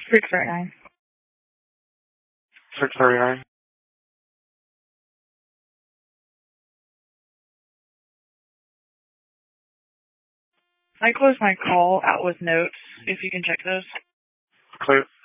639. 639. I closed my call out with notes, if you can check those. Clear.